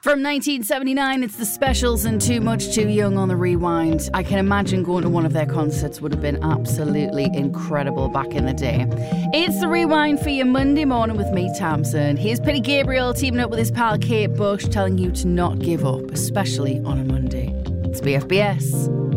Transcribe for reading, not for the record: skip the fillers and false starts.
From 1979, it's the Specials and Too Much Too Young on the Rewind. I can imagine going to one of their concerts would have been absolutely incredible back in the day. It's the Rewind for your Monday morning with me, Tamsin. Here's Peter Gabriel teaming up with his pal Kate Bush, telling you to not give up, especially on a Monday. It's BFBS.